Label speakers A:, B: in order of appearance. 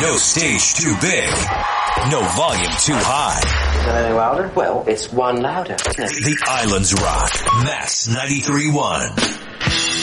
A: No stage too big. No volume too high.
B: Is that any louder? Well, it's one louder, isn't it?
A: The Islands Rock. Max 93.1.